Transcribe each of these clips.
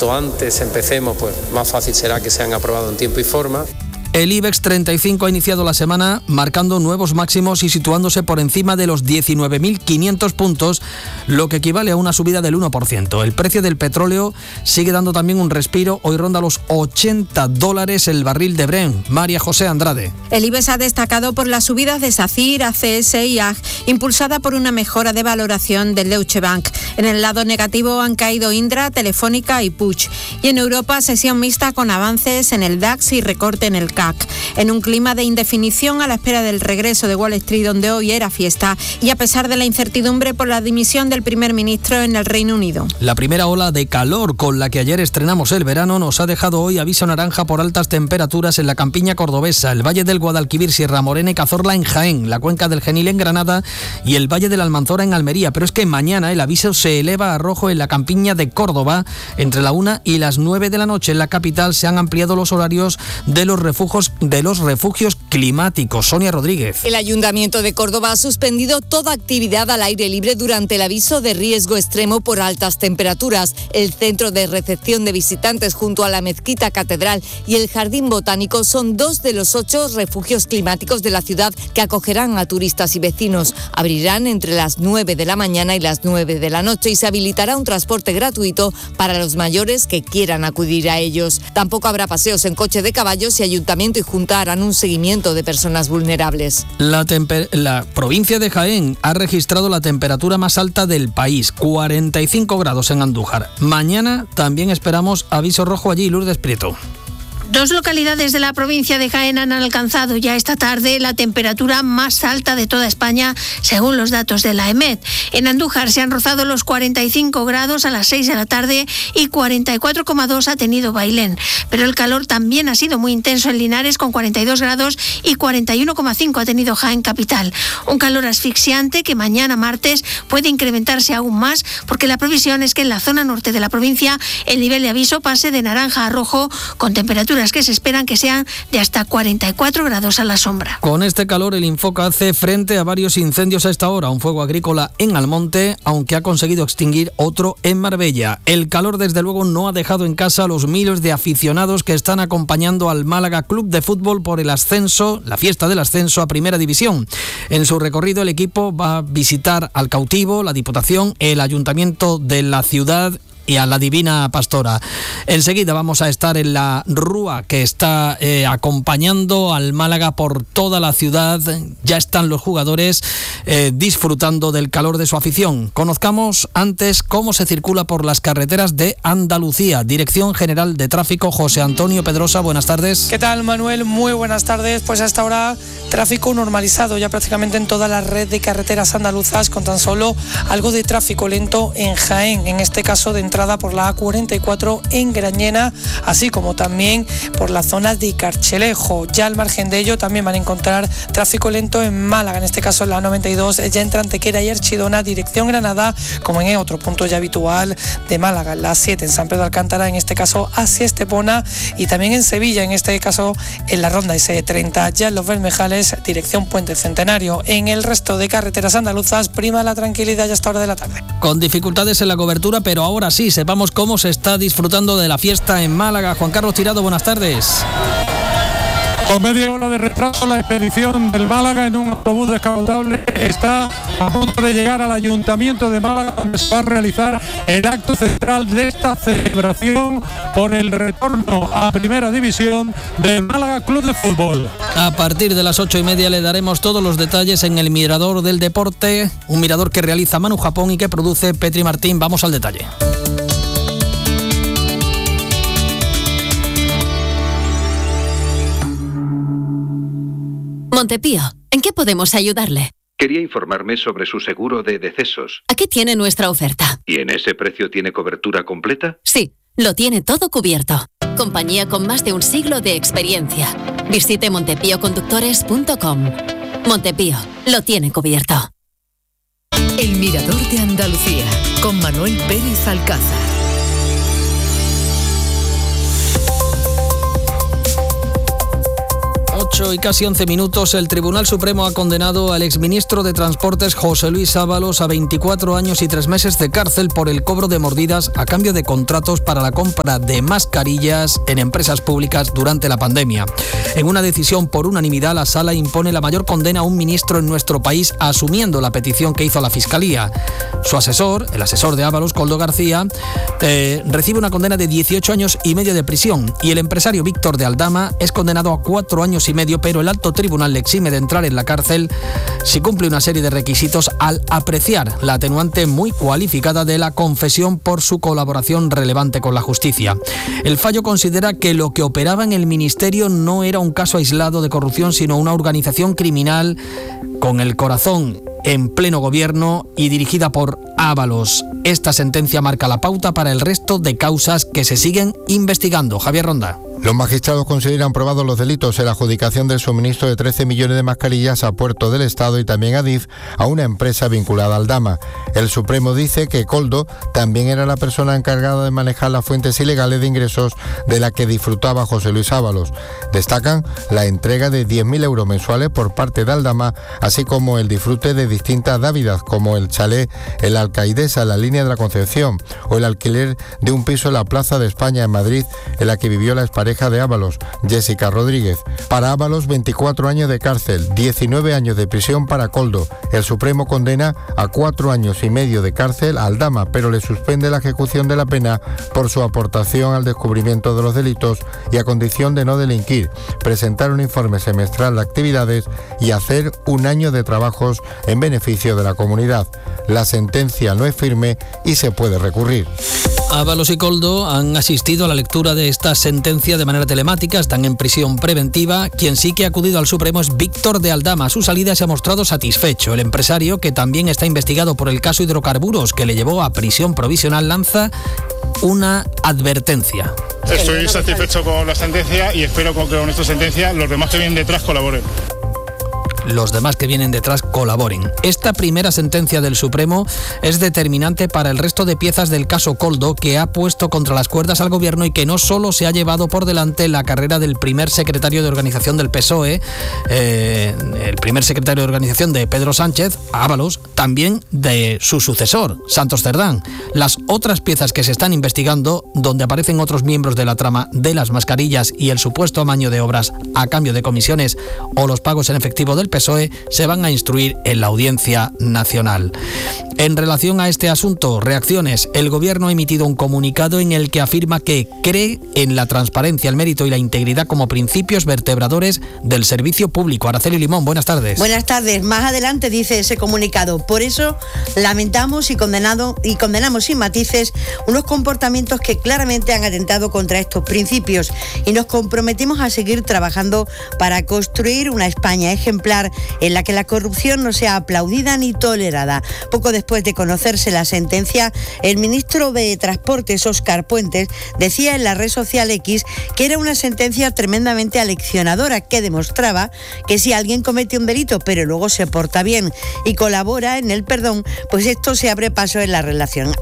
cuanto antes empecemos, pues más fácil será que sean aprobados en tiempo y forma. El IBEX 35 ha iniciado la semana marcando nuevos máximos y situándose por encima de los 19.500 puntos, lo que equivale a una subida del 1%. El precio del petróleo sigue dando también un respiro. Hoy ronda los $80 el barril de Brent. María José Andrade. El IBEX ha destacado por las subidas de SACIR, ACS y AG, impulsada por una mejora de valoración del Deutsche Bank. En el lado negativo han caído Indra, Telefónica y Puig. Y en Europa, sesión mixta con avances en el DAX y recorte en el CAC. En un clima de indefinición a la espera del regreso de Wall Street, donde hoy era fiesta, y a pesar de la incertidumbre por la dimisión del primer ministro en el Reino Unido. La primera ola de calor con la que ayer estrenamos el verano nos ha dejado hoy aviso naranja por altas temperaturas en la campiña cordobesa, el Valle del Guadalquivir, Sierra Morena y Cazorla en Jaén, la cuenca del Genil en Granada y el Valle de la Almanzora en Almería. Pero es que mañana el aviso se eleva a rojo en la campiña de Córdoba. Entre la 1 y las 9 de la noche en la capital se han ampliado los horarios de los refugios climáticos. Sonia Rodríguez. El Ayuntamiento de Córdoba ha suspendido toda actividad al aire libre durante el aviso de riesgo extremo por altas temperaturas. El centro de recepción de visitantes junto a la Mezquita Catedral y el Jardín Botánico son 2 de los 8 refugios climáticos de la ciudad que acogerán a turistas y vecinos. Abrirán entre las 9 de la mañana y las 9 de la noche y se habilitará un transporte gratuito para los mayores que quieran acudir a ellos. Tampoco habrá paseos en coche de caballos y Ayuntamiento y Junta harán un seguimiento de personas vulnerables. La provincia de Jaén ha registrado la temperatura más alta del país, 45 grados en Andújar. Mañana también esperamos aviso rojo allí, Lourdes Prieto. 2 localidades de la provincia de Jaén han alcanzado ya esta tarde la temperatura más alta de toda España, según los datos de la EMET. En Andújar se han rozado los 45 grados a las 6 de la tarde y 44,2 ha tenido Bailén. Pero el calor también ha sido muy intenso en Linares, con 42 grados y 41,5 ha tenido Jaén capital. Un calor asfixiante que mañana martes puede incrementarse aún más, porque la previsión es que en la zona norte de la provincia el nivel de aviso pase de naranja a rojo, con temperaturas que se esperan que sean de hasta 44 grados a la sombra. Con este calor, el Infoca hace frente a varios incendios a esta hora. Un fuego agrícola en Almonte, aunque ha conseguido extinguir otro en Marbella. El calor, desde luego, no ha dejado en casa a los miles de aficionados que están acompañando al Málaga Club de Fútbol por el ascenso, la fiesta del ascenso a Primera División. En su recorrido, el equipo va a visitar al Cautivo, la Diputación, el Ayuntamiento de la ciudad y a la Divina Pastora. Enseguida vamos a estar en la Rúa, que está acompañando al Málaga por toda la ciudad. Ya están los jugadores disfrutando del calor de su afición. Conozcamos antes cómo se circula por las carreteras de Andalucía. Dirección General de Tráfico, José Antonio Pedrosa, buenas tardes. ¿Qué tal, Manuel? Muy buenas tardes. Pues hasta ahora tráfico normalizado ya prácticamente en toda la red de carreteras andaluzas, con tan solo algo de tráfico lento en Jaén, en este caso de entrada por la A44 en Grañena, así como también por la zona de Carchelejo. Ya al margen de ello también van a encontrar tráfico lento en Málaga, en este caso en la A92, ya entre Antequera y Archidona, dirección Granada, como en otro punto ya habitual de Málaga, la A7 en San Pedro de Alcántara, en este caso hacia Estepona, y también en Sevilla, en este caso en la ronda S30, ya en Los Bermejales, dirección Puente Centenario. En el resto de carreteras andaluzas prima la tranquilidad ya a esta hora de la tarde. Con dificultades en la cobertura, pero ahora sí, sepamos cómo se está disfrutando de la fiesta en Málaga. Juan Carlos Tirado, buenas tardes. Con media hora de retraso, la expedición del Málaga en un autobús descapotable está a punto de llegar al Ayuntamiento de Málaga, donde se va a realizar el acto central de esta celebración por el retorno a Primera División del Málaga Club de Fútbol. A partir de las 8:30 le daremos todos los detalles en el Mirador del Deporte, un mirador que realiza Manu Japón y que produce Petri Martín. Vamos al detalle. Montepío, ¿en qué podemos ayudarle? Quería informarme sobre su seguro de decesos. Aquí tiene nuestra oferta. ¿Y en ese precio tiene cobertura completa? Sí, lo tiene todo cubierto. Compañía con más de un siglo de experiencia. Visite montepíoconductores.com. Montepío, lo tiene cubierto. El Mirador de Andalucía, con Manuel Pérez Alcázar. 8:11. El Tribunal Supremo ha condenado al exministro de Transportes José Luis Ábalos a 24 años y 3 meses de cárcel por el cobro de mordidas a cambio de contratos para la compra de mascarillas en empresas públicas durante la pandemia. En una decisión por unanimidad, la Sala impone la mayor condena a un ministro en nuestro país, asumiendo la petición que hizo la Fiscalía. Su asesor, el asesor de Ábalos, Koldo García, recibe una condena de 18 años y medio de prisión, y el empresario Víctor de Aldama es condenado a 4 años y medio, pero el alto tribunal le exime de entrar en la cárcel si cumple una serie de requisitos al apreciar la atenuante muy cualificada de la confesión por su colaboración relevante con la justicia. El fallo considera que lo que operaba en el ministerio no era un caso aislado de corrupción, sino una organización criminal con el corazón en pleno gobierno y dirigida por Ábalos. Esta sentencia marca la pauta para el resto de causas que se siguen investigando. Javier Ronda. Los magistrados consideran probados los delitos en la adjudicación del suministro de 13 millones de mascarillas a Puerto del Estado y también a DIF, a una empresa vinculada al Aldama. El Supremo dice que Koldo también era la persona encargada de manejar las fuentes ilegales de ingresos de la que disfrutaba José Luis Ábalos. Destacan la entrega de 10.000 euros mensuales por parte de Aldama, así como el disfrute de distintas dávidas, como el chalet en la Alcaidesa, en la línea de la Concepción, o el alquiler de un piso en la Plaza de España en Madrid, en la que vivió la expareja de Ábalos, Jessica Rodríguez. Para Ábalos, 24 años de cárcel, 19 años de prisión para Koldo. El Supremo condena a 4 años y medio de cárcel a Aldama, pero le suspende la ejecución de la pena por su aportación al descubrimiento de los delitos y a condición de no delinquir, presentar un informe semestral de actividades y hacer un año de trabajos en beneficio de la comunidad. La sentencia no es firme y se puede recurrir. Ábalos y Koldo han asistido a la lectura de esta sentencia de manera telemática, están en prisión preventiva. Quien sí que ha acudido al Supremo es Víctor de Aldama. A su salida se ha mostrado satisfecho. El empresario, que también está investigado por el caso hidrocarburos que le llevó a prisión provisional, lanza una advertencia. Estoy satisfecho con la sentencia y espero que con esta sentencia los demás que vienen detrás colaboren. Los demás que vienen detrás colaboren. Esta primera sentencia del Supremo es determinante para el resto de piezas del caso Koldo, que ha puesto contra las cuerdas al gobierno y que no solo se ha llevado por delante la carrera del primer secretario de organización del PSOE, el primer secretario de organización de Pedro Sánchez, Ábalos, también de su sucesor, Santos Cerdán. Las otras piezas que se están investigando, donde aparecen otros miembros de la trama de las mascarillas y el supuesto amaño de obras a cambio de comisiones o los pagos en efectivo del PSOE, se van a instruir en la Audiencia Nacional. En relación a este asunto, reacciones. El Gobierno ha emitido un comunicado en el que afirma que cree en la transparencia, el mérito y la integridad como principios vertebradores del servicio público. Araceli Limón, buenas tardes. Buenas tardes. Más adelante dice ese comunicado: por eso lamentamos y condenamos sin matices unos comportamientos que claramente han atentado contra estos principios, y nos comprometemos a seguir trabajando para construir una España ejemplar en la que la corrupción no sea aplaudida ni tolerada. Poco después de conocerse la sentencia, el ministro de Transportes, Óscar Puentes, decía en la red social X que era una sentencia tremendamente aleccionadora, que demostraba que si alguien comete un delito pero luego se porta bien y colabora en el perdón, pues esto se abre paso en relación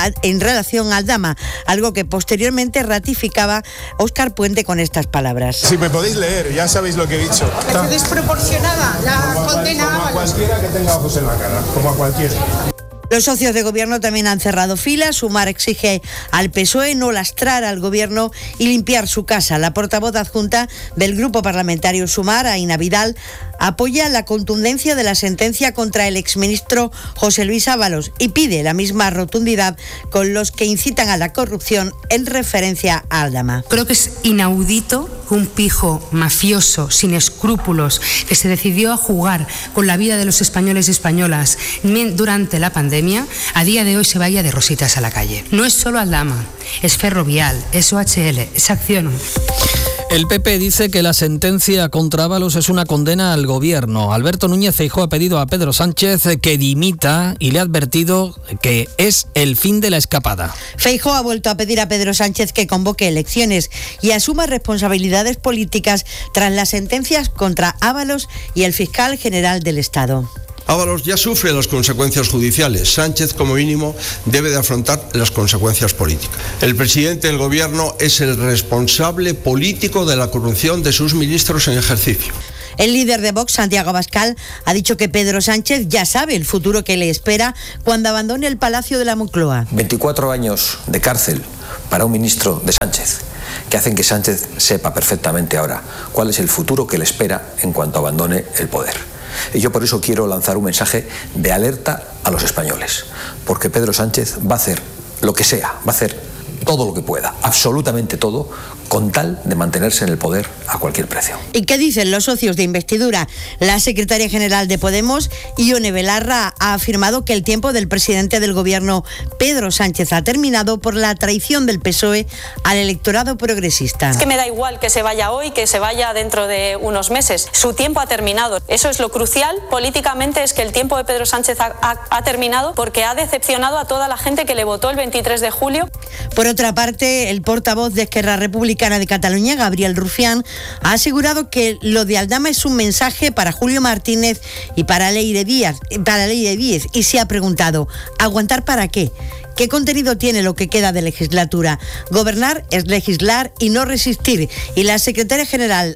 al Dama, algo que posteriormente ratificaba Óscar Puente con estas palabras. Si me podéis leer, ya sabéis lo que he dicho. ¿Es desproporcionada la condena? Como a cualquiera que tenga ojos en la cara, como a cualquiera. Los socios de gobierno también han cerrado filas. Sumar exige al PSOE no lastrar al gobierno y limpiar su casa. La portavoz adjunta del grupo parlamentario Sumar, Aina Vidal, apoya la contundencia de la sentencia contra el exministro José Luis Ábalos y pide la misma rotundidad con los que incitan a la corrupción en referencia a Aldama. Creo que es inaudito que un pijo mafioso, sin escrúpulos, que se decidió a jugar con la vida de los españoles y españolas durante la pandemia, a día de hoy se vaya de rositas a la calle. No es solo Aldama, es Ferrovial, es OHL, es Acciona. El PP dice que la sentencia contra Ábalos es una condena al gobierno. Alberto Núñez Feijóo ha pedido a Pedro Sánchez que dimita y le ha advertido que es el fin de la escapada. Feijóo ha vuelto a pedir a Pedro Sánchez que convoque elecciones y asuma responsabilidades políticas tras las sentencias contra Ábalos y el fiscal general del Estado. Ábalos ya sufre las consecuencias judiciales. Sánchez, como mínimo, debe de afrontar las consecuencias políticas. El presidente del gobierno es el responsable político de la corrupción de sus ministros en ejercicio. El líder de Vox, Santiago Abascal, ha dicho que Pedro Sánchez ya sabe el futuro que le espera cuando abandone el Palacio de la Moncloa. 24 años de cárcel para un ministro de Sánchez, que hacen que Sánchez sepa perfectamente ahora cuál es el futuro que le espera en cuanto abandone el poder. Y yo por eso quiero lanzar un mensaje de alerta a los españoles, porque Pedro Sánchez va a hacer lo que sea, va a hacer todo lo que pueda, absolutamente todo, con tal de mantenerse en el poder a cualquier precio. ¿Y qué dicen los socios de investidura? La secretaria general de Podemos, Ione Belarra, ha afirmado que el tiempo del presidente del gobierno, Pedro Sánchez, ha terminado por la traición del PSOE al electorado progresista. Es que me da igual que se vaya hoy, que se vaya dentro de unos meses. Su tiempo ha terminado. Eso es lo crucial políticamente, es que el tiempo de Pedro Sánchez ha terminado porque ha decepcionado a toda la gente que le votó el 23 de julio. Por otra parte, el portavoz de Esquerra Republicana de Cataluña, Gabriel Rufián, ha asegurado que lo de Aldama es un mensaje para Julio Martínez y para Leire Díez, y se ha preguntado, ¿aguantar para qué? ¿Qué contenido tiene lo que queda de legislatura? Gobernar es legislar y no resistir. Y la secretaria general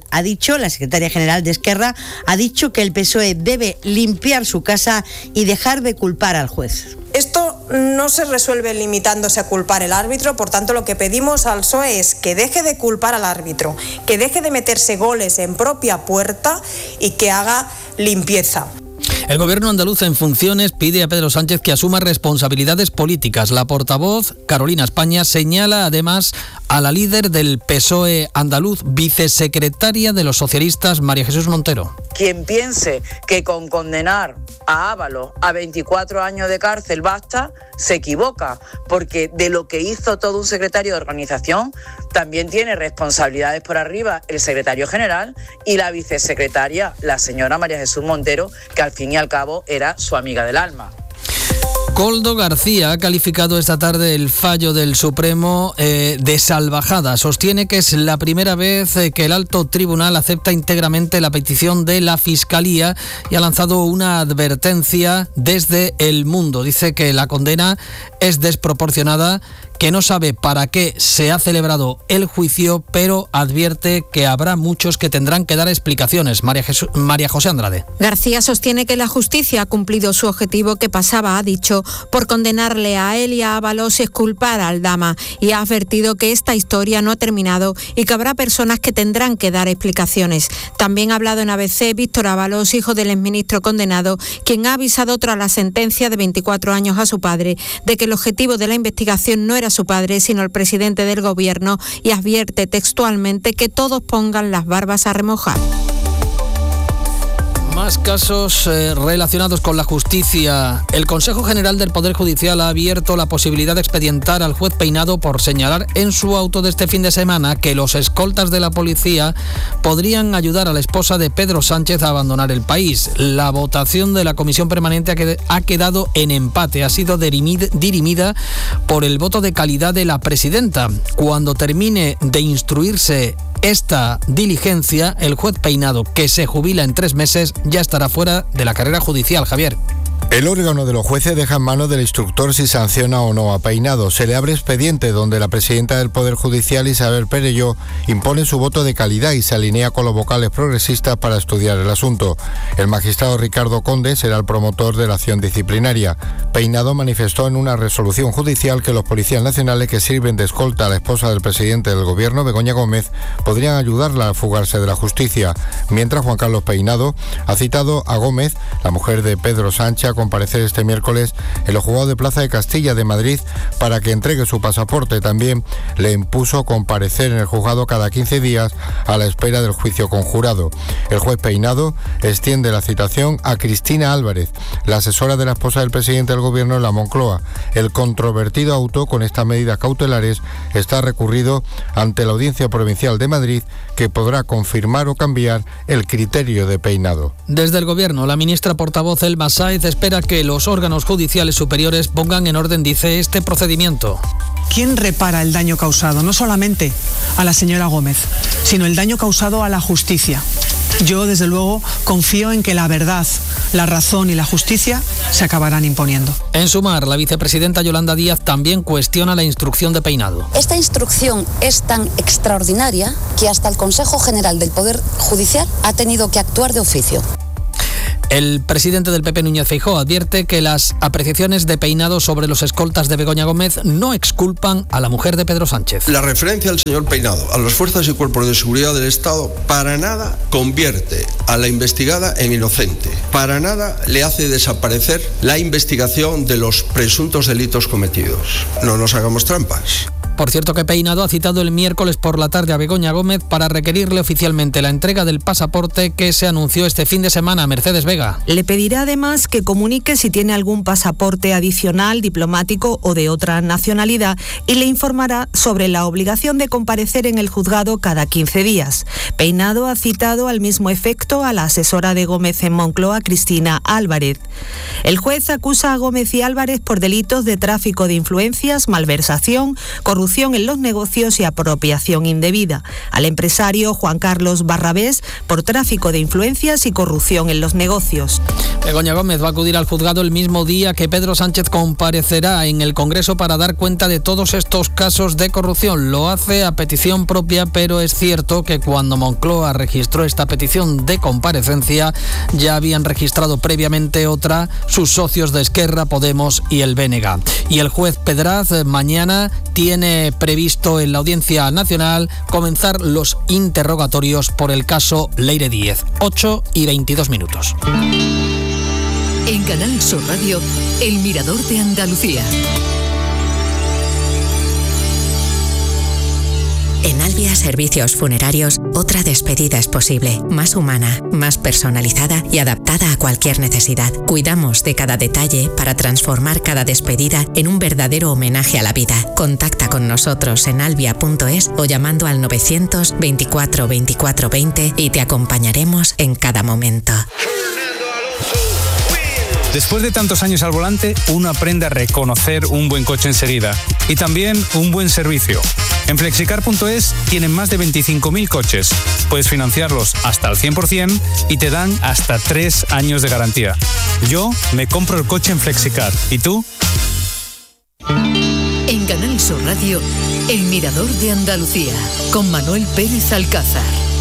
de Esquerra ha dicho que el PSOE debe limpiar su casa y dejar de culpar al juez. Esto no se resuelve limitándose a culpar al árbitro, por tanto lo que pedimos al PSOE es que deje de culpar al árbitro, que deje de meterse goles en propia puerta y que haga limpieza. El gobierno andaluz en funciones pide a Pedro Sánchez que asuma responsabilidades políticas. La portavoz, Carolina España, señala además a la líder del PSOE andaluz, vicesecretaria de los socialistas, María Jesús Montero. Quien piense que con condenar a Ábalos a 24 años de cárcel basta, se equivoca, porque de lo que hizo todo un secretario de organización también tiene responsabilidades por arriba el secretario general y la vicesecretaria, la señora María Jesús Montero, que al fin y al cabo era su amiga del alma. Koldo García ha calificado esta tarde el fallo del Supremo de salvajada. Sostiene que es la primera vez que el alto tribunal acepta íntegramente la petición de la Fiscalía y ha lanzado una advertencia desde El Mundo. Dice que la condena es desproporcionada, que no sabe para qué se ha celebrado el juicio, pero advierte que habrá muchos que tendrán que dar explicaciones. María José Andrade. García sostiene que la justicia ha cumplido su objetivo, que pasaba, ha dicho, por condenarle a él y a Ábalos y exculpar a Aldama, y ha advertido que esta historia no ha terminado y que habrá personas que tendrán que dar explicaciones. También ha hablado en ABC Víctor Ábalos, hijo del exministro condenado, quien ha avisado tras la sentencia de 24 años a su padre de que el objetivo de la investigación no era su padre, sino el presidente del gobierno, y advierte textualmente que todos pongan las barbas a remojar. Más casos relacionados con la justicia. El Consejo General del Poder Judicial ha abierto la posibilidad de expedientar al juez Peinado por señalar en su auto de este fin de semana que los escoltas de la policía podrían ayudar a la esposa de Pedro Sánchez a abandonar el país. La votación de la comisión permanente ha quedado en empate. Ha sido dirimida por el voto de calidad de la presidenta. Cuando termine de instruirse esta diligencia, el juez Peinado, que se jubila en 3 meses, ya estará fuera de la carrera judicial. Javier. El órgano de los jueces deja en manos del instructor si sanciona o no a Peinado. Se le abre expediente donde la presidenta del Poder Judicial, Isabel Perelló, impone su voto de calidad y se alinea con los vocales progresistas para estudiar el asunto. El magistrado Ricardo Conde será el promotor de la acción disciplinaria. Peinado manifestó en una resolución judicial que los policías nacionales que sirven de escolta a la esposa del presidente del gobierno, Begoña Gómez, podrían ayudarla a fugarse de la justicia. Mientras, Juan Carlos Peinado ha citado a Gómez, la mujer de Pedro Sánchez, a comparecer este miércoles en los juzgados de Plaza de Castilla de Madrid para que entregue su pasaporte. También le impuso comparecer en el juzgado cada 15 días a la espera del juicio conjurado. El juez Peinado extiende la citación a Cristina Álvarez, la asesora de la esposa del presidente del gobierno en la Moncloa. El controvertido auto con estas medidas cautelares está recurrido ante la Audiencia Provincial de Madrid, que podrá confirmar o cambiar el criterio de Peinado. Desde el gobierno, la ministra portavoz Elba Sáez espera que los órganos judiciales superiores pongan en orden, dice, este procedimiento. ¿Quién repara el daño causado? No solamente a la señora Gómez, sino el daño causado a la justicia. Yo, desde luego, confío en que la verdad, la razón y la justicia se acabarán imponiendo. En Sumar, la vicepresidenta Yolanda Díaz también cuestiona la instrucción de Peinado. Esta instrucción es tan extraordinaria que hasta el Consejo General del Poder Judicial ha tenido que actuar de oficio. El presidente del PP, Núñez Feijóo, advierte que las apreciaciones de Peinado sobre los escoltas de Begoña Gómez no exculpan a la mujer de Pedro Sánchez. La referencia al señor Peinado a las fuerzas y cuerpos de seguridad del Estado para nada convierte a la investigada en inocente. Para nada le hace desaparecer la investigación de los presuntos delitos cometidos. No nos hagamos trampas. Por cierto que Peinado ha citado el miércoles por la tarde a Begoña Gómez para requerirle oficialmente la entrega del pasaporte que se anunció este fin de semana a Mercedes Vega. Le pedirá además que comunique si tiene algún pasaporte adicional, diplomático o de otra nacionalidad y le informará sobre la obligación de comparecer en el juzgado cada 15 días. Peinado ha citado al mismo efecto a la asesora de Gómez en Moncloa, Cristina Álvarez. El juez acusa a Gómez y Álvarez por delitos de tráfico de influencias, malversación, corrupción en los negocios y apropiación indebida. Al empresario Juan Carlos Barrabés por tráfico de influencias y corrupción en los negocios. Begoña Gómez va a acudir al juzgado el mismo día que Pedro Sánchez comparecerá en el Congreso para dar cuenta de todos estos casos de corrupción. Lo hace a petición propia, pero es cierto que cuando Moncloa registró esta petición de comparecencia ya habían registrado previamente otra sus socios de Esquerra, Podemos y el BNG. Y el juez Pedraz mañana tiene previsto en la Audiencia Nacional comenzar los interrogatorios por el caso Leire Díez. 8:22. En Canal Sur Radio, El Mirador de Andalucía. En Albia Servicios Funerarios, otra despedida es posible, más humana, más personalizada y adaptada a cualquier necesidad. Cuidamos de cada detalle para transformar cada despedida en un verdadero homenaje a la vida. Contacta con nosotros en albia.es o llamando al 900 24 24 20 y te acompañaremos en cada momento. Después de tantos años al volante, uno aprende a reconocer un buen coche enseguida y también un buen servicio. En Flexicar.es tienen más de 25.000 coches. Puedes financiarlos hasta el 100% y te dan hasta 3 años de garantía. Yo me compro el coche en Flexicar. ¿Y tú? En Canal Sur Radio, El Mirador de Andalucía, con Manuel Pérez Alcázar.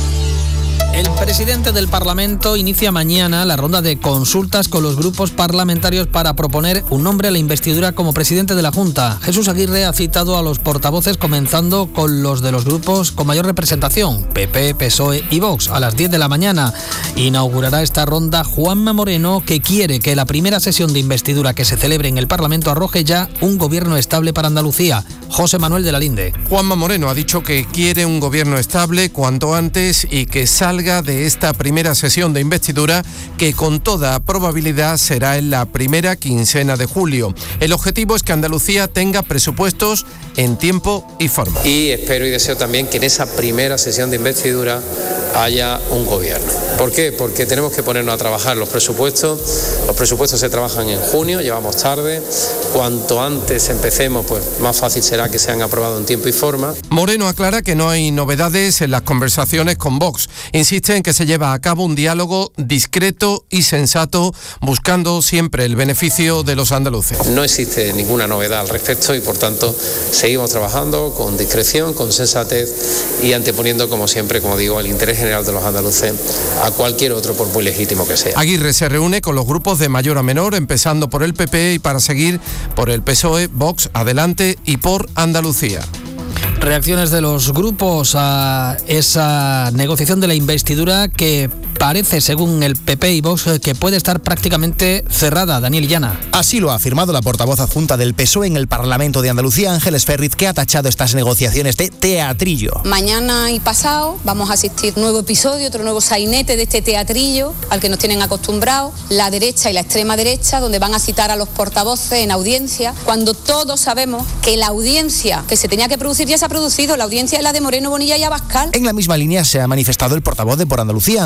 El presidente del Parlamento inicia mañana la ronda de consultas con los grupos parlamentarios para proponer un nombre a la investidura como presidente de la Junta. Jesús Aguirre ha citado a los portavoces, comenzando con los de los grupos con mayor representación, PP, PSOE y Vox, a las 10 de la mañana. Inaugurará esta ronda Juanma Moreno, que quiere que la primera sesión de investidura que se celebre en el Parlamento arroje ya un gobierno estable para Andalucía. José Manuel de la Linde. Juanma Moreno ha dicho que quiere un gobierno estable cuanto antes y que salga de esta primera sesión de investidura, que con toda probabilidad será en la primera quincena de julio. El objetivo es que Andalucía tenga presupuestos en tiempo y forma. Y espero y deseo también que en esa primera sesión de investidura haya un gobierno. ¿Por qué? Porque tenemos que ponernos a trabajar los presupuestos. Los presupuestos se trabajan en junio, llevamos tarde. Cuanto antes empecemos, pues más fácil será que sean aprobados en tiempo y forma. Moreno aclara que no hay novedades en las conversaciones con Vox. Insiste en que se lleva a cabo un diálogo discreto y sensato, buscando siempre el beneficio de los andaluces. No existe ninguna novedad al respecto y, por tanto, seguimos trabajando con discreción, con sensatez y anteponiendo, como siempre, como digo, el interés general de los andaluces a cualquier otro, por muy legítimo que sea. Aguirre se reúne con los grupos de mayor a menor, empezando por el PP y para seguir por el PSOE, Vox, Adelante y por Andalucía. Reacciones de los grupos a esa negociación de la investidura que parece, según el PP y Vox, que puede estar prácticamente cerrada. Daniel Llana. Así lo ha afirmado la portavoz adjunta del PSOE en el Parlamento de Andalucía, Ángeles Ferriz, que ha tachado estas negociaciones de teatrillo. Mañana y pasado vamos a asistir a un nuevo episodio, otro nuevo sainete de este teatrillo al que nos tienen acostumbrados, la derecha y la extrema derecha, donde van a citar a los portavoces en audiencia, cuando todos sabemos que la audiencia que se tenía que producir ya se ha producido. La audiencia es la de Moreno, Bonilla y Abascal. En la misma línea se ha manifestado el portavoz de Por Andalucía, Antonio Maillo,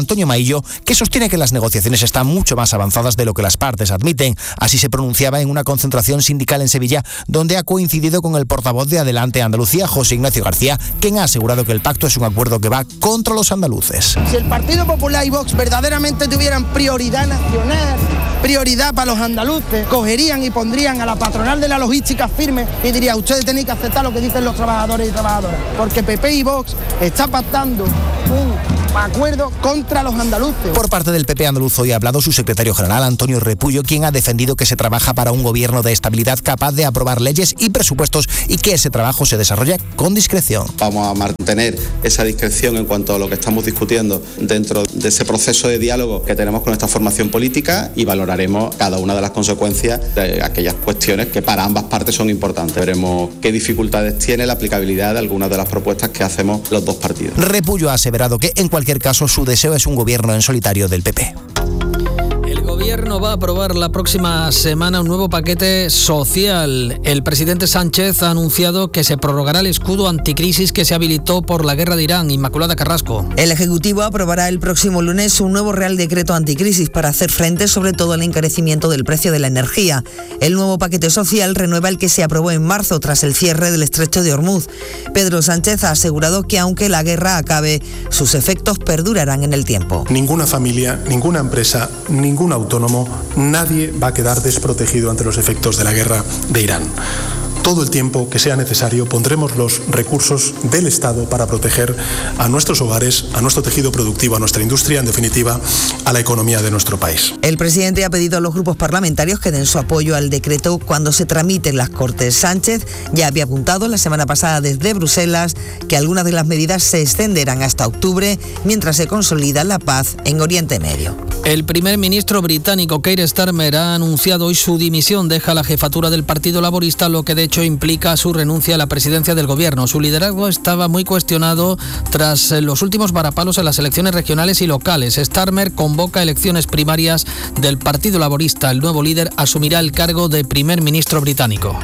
Repullo, que sostiene que las negociaciones están mucho más avanzadas de lo que las partes admiten. Así se pronunciaba en una concentración sindical en Sevilla, donde ha coincidido con el portavoz de Adelante Andalucía, José Ignacio García, quien ha asegurado que el pacto es un acuerdo que va contra los andaluces. Si el Partido Popular y Vox verdaderamente tuvieran prioridad nacional, prioridad para los andaluces, cogerían y pondrían a la patronal de la logística firme y diría: ustedes tenéis que aceptar lo que dicen los trabajadores y trabajadoras, porque PP y Vox está pactando un acuerdo contra los andaluces. Por parte del PP andaluz hoy ha hablado su secretario general, Antonio Repullo, quien ha defendido que se trabaja para un gobierno de estabilidad capaz de aprobar leyes y presupuestos y que ese trabajo se desarrolla con discreción. Vamos a mantener esa discreción en cuanto a lo que estamos discutiendo dentro de ese proceso de diálogo que tenemos con esta formación política y valoraremos cada una de las consecuencias de aquellas cuestiones que para ambas partes son importantes. Veremos qué dificultades tiene la aplicabilidad de algunas de las propuestas que hacemos los dos partidos. Repullo ha aseverado que en cualquier caso su deseo es un gobierno en solitario del PP. El gobierno va a aprobar la próxima semana un nuevo paquete social. El presidente Sánchez ha anunciado que se prorrogará el escudo anticrisis que se habilitó por la guerra de Irán. Inmaculada Carrasco. El Ejecutivo aprobará el próximo lunes un nuevo Real Decreto anticrisis para hacer frente sobre todo al encarecimiento del precio de la energía. El nuevo paquete social renueva el que se aprobó en marzo tras el cierre del Estrecho de Hormuz. Pedro Sánchez ha asegurado que aunque la guerra acabe, sus efectos perdurarán en el tiempo. Ninguna familia, ninguna empresa, ningún autónomo, nadie va a quedar desprotegido ante los efectos de la guerra de Irán. Todo el tiempo que sea necesario pondremos los recursos del Estado para proteger a nuestros hogares, a nuestro tejido productivo, a nuestra industria, en definitiva, a la economía de nuestro país. El presidente ha pedido a los grupos parlamentarios que den su apoyo al decreto cuando se tramite en las Cortes. Sánchez ya había apuntado la semana pasada desde Bruselas que algunas de las medidas se extenderán hasta octubre mientras se consolida la paz en Oriente Medio. El primer ministro británico Keir Starmer ha anunciado hoy su dimisión. Deja la jefatura del Partido Laborista, lo que de hecho implica su renuncia a la presidencia del gobierno. Su liderazgo estaba muy cuestionado tras los últimos varapalos en las elecciones regionales y locales. Starmer convoca elecciones primarias del Partido Laborista. El nuevo líder asumirá el cargo de primer ministro británico.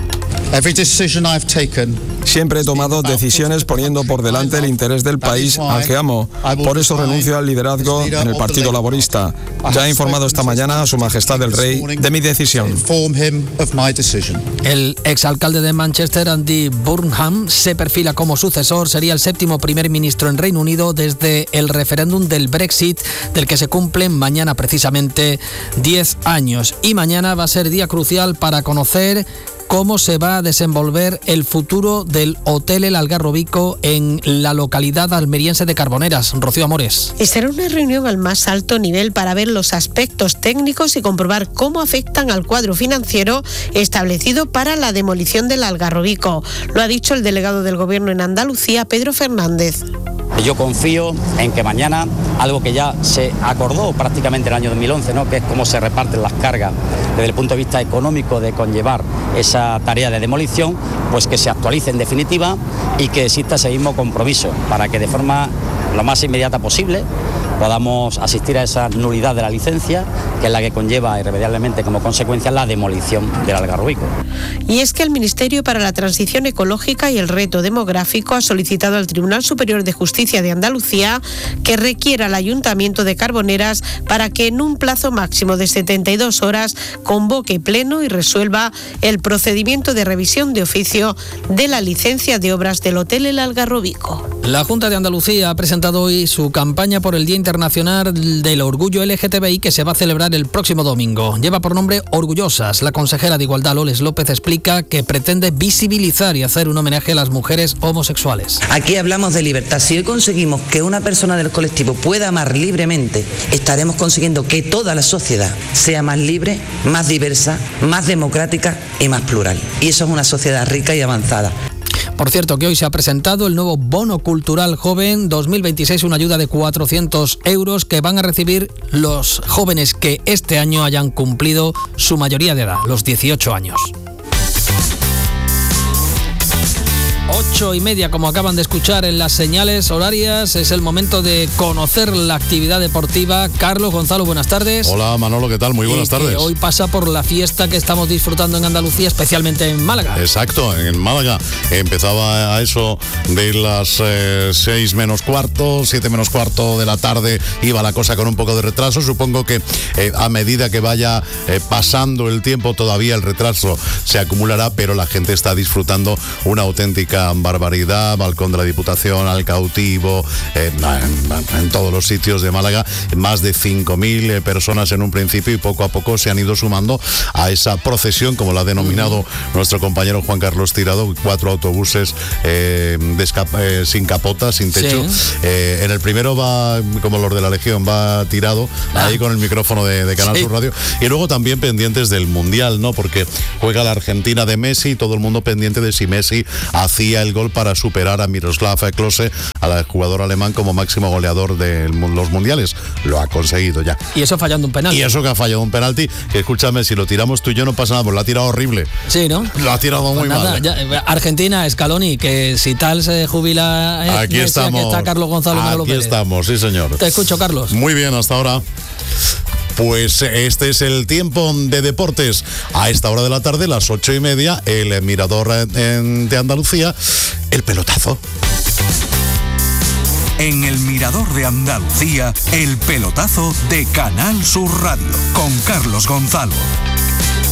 Siempre he tomado decisiones poniendo por delante el interés del país al que amo. Por eso renuncio al liderazgo en el Partido Laborista. Ya he informado esta mañana a Su Majestad el Rey de mi decisión. El exalcalde de Manchester, Andy Burnham, se perfila como sucesor. Sería el séptimo primer ministro en Reino Unido desde el referéndum del Brexit, del que se cumplen mañana precisamente 10 años. Y mañana va a ser día crucial para conocer cómo se va a desenvolver el futuro del Hotel El Algarrobico en la localidad almeriense de Carboneras. Rocío Amores. Y será una reunión al más alto nivel para ver los aspectos técnicos y comprobar cómo afectan al cuadro financiero establecido para la demolición del Algarrobico. Lo ha dicho el delegado del Gobierno en Andalucía, Pedro Fernández. Yo confío en que mañana, algo que ya se acordó prácticamente en el año 2011, ¿no?, que es cómo se reparten las cargas desde el punto de vista económico de conllevar esa tarea de demolición, pues que se actualice en definitiva y que exista ese mismo compromiso para que de forma lo más inmediata posible podamos asistir a esa nulidad de la licencia, que es la que conlleva irremediablemente como consecuencia la demolición del Algarrobico. Y es que el Ministerio para la Transición Ecológica y el Reto Demográfico ha solicitado al Tribunal Superior de Justicia de Andalucía que requiera al Ayuntamiento de Carboneras para que en un plazo máximo de 72 horas convoque pleno y resuelva el procedimiento de revisión de oficio de la licencia de obras del Hotel El Algarrobico. La Junta de Andalucía ha presentado hoy su campaña por el Día Internacional del Orgullo LGTBI, que se va a celebrar el próximo domingo. Lleva por nombre Orgullosas. La consejera de Igualdad, Loles López, explica que pretende visibilizar y hacer un homenaje a las mujeres homosexuales. Aquí hablamos de libertad. Si hoy conseguimos que una persona del colectivo pueda amar libremente, estaremos consiguiendo que toda la sociedad sea más libre, más diversa, más democrática y más plural. Y eso es una sociedad rica y avanzada. Por cierto, que hoy se ha presentado el nuevo Bono Cultural Joven 2026, una ayuda de 400 euros que van a recibir los jóvenes que este año hayan cumplido su mayoría de edad, los 18 años. 8:30, como acaban de escuchar en las señales horarias, es el momento de conocer la actividad deportiva. Carlos Gonzalo, buenas tardes. Hola Manolo, ¿qué tal? Muy buenas tardes. Hoy pasa por la fiesta que estamos disfrutando en Andalucía, especialmente en Málaga. Exacto, en Málaga empezaba a eso de las 6 menos cuarto, 7 menos cuarto de la tarde, iba la cosa con un poco de retraso. Supongo que a medida que vaya pasando el tiempo todavía el retraso se acumulará, pero la gente está disfrutando una auténtica barbaridad. Balcón de la Diputación, al Cautivo, en todos los sitios de Málaga, más de 5.000 personas en un principio, y poco a poco se han ido sumando a esa procesión, como la ha denominado nuestro compañero Juan Carlos Tirado, 4 autobuses sin capota, sin techo. Sí. En el primero va, como los de la Legión, va Tirado, ahí con el micrófono de Canal Sur Radio, y luego también pendientes del Mundial, ¿no? Porque juega la Argentina de Messi, y todo el mundo pendiente de si Messi hacía el gol para superar a Miroslav Klose, al jugador alemán, como máximo goleador de los mundiales. Lo ha conseguido ya. Y eso fallando un penalti. Y eso que ha fallado un penalti, que escúchame, si lo tiramos tú y yo no pasa nada, pues lo ha tirado horrible. Sí, ¿no? Lo ha tirado muy mal. Ya, Argentina, Scaloni, que si tal se jubila... Aquí estamos. Aquí está Carlos Gonzalo. Aquí estamos, sí señor. Te escucho, Carlos. Muy bien, hasta ahora. Pues este es el tiempo de deportes. A esta hora de la tarde, las 8:30, el Mirador de Andalucía, el pelotazo. En el Mirador de Andalucía, el pelotazo de Canal Sur Radio, con Carlos Gonzalo.